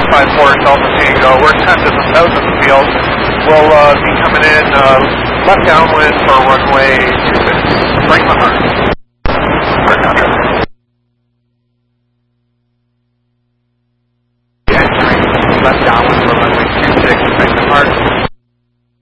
554 Delta Tango. We're 10 to the south of the field. We'll be coming in left downwind for runway 26. Right in the heart. Right now, entering left downwind for runway 26. Right in the heart.